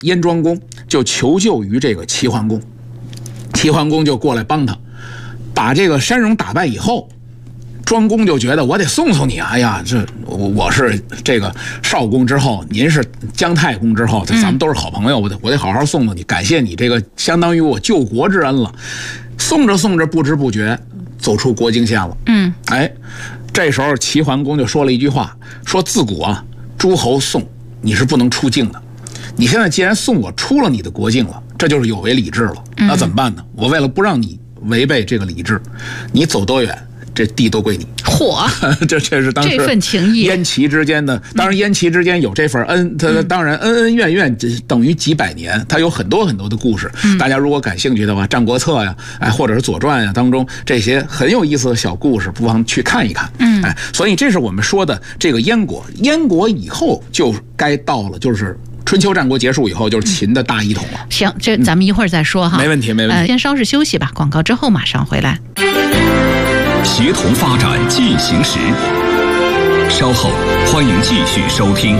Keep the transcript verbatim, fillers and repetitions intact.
燕庄公就求救于这个齐桓公，齐桓公就过来帮他，把这个山戎打败以后，庄公就觉得我得送送你，哎呀，这我是这个少公之后，您是姜太公之后，咱们都是好朋友，我得我得好好送送你，感谢你这个相当于我救国之恩了。送着送着，不知不觉走出国境线了。嗯，哎，这时候齐桓公就说了一句话，说自古啊，诸侯送你是不能出境的。你现在既然送我出了你的国境了，这就是有违礼制了。那怎么办呢？我为了不让你违背这个礼制，你走多远，这地都归你。 嚯， 这这是当时这份情谊， 燕齐之间的，当然燕齐之间有这份恩，他当然恩恩怨怨等于几百年，他有很多很多的故事。大家如果感兴趣的话，《战国策》呀，哎，或者是《左传》呀当中这些很有意思的小故事，不妨去看一看。嗯，哎，所以这是我们说的这个燕国，燕国以后就该到了，就是春秋战国结束以后，就是秦的大一统了。 行，这咱们一会儿再说哈。 没问题，没问题。 呃，先稍事休息吧，广告之后马上回来。 协同发展进行时，稍后欢迎继续收听。